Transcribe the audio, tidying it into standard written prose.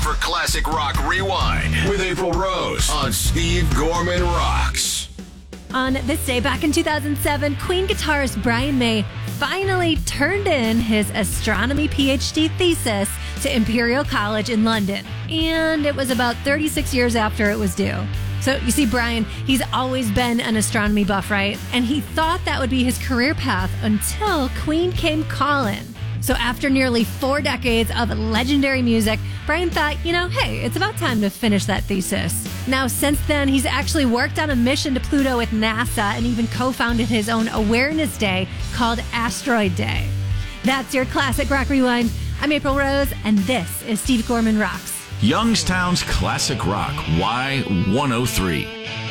for Classic Rock Rewind with April Rose on Steve Gorman Rocks. On this day, back in 2007, Queen guitarist Brian May finally turned in his astronomy PhD thesis to Imperial College in London. And it was about 36 years after it was due. So you see, Brian, he's always been an astronomy buff, right? And he thought that would be his career path until Queen came calling. So after nearly 4 decades of legendary music, Brian thought, hey, it's about time to finish that thesis. Now, since then, he's actually worked on a mission to Pluto with NASA and even co-founded his own Awareness Day called Asteroid Day. That's your Classic Rock Rewind. I'm April Rose, and this is Steve Gorman Rocks. Youngstown's Classic Rock Y103.